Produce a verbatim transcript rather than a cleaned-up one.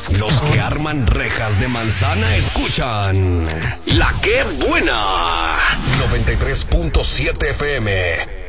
Los que arman rejas de manzana escuchan La Que Buena. noventa y tres punto siete F M.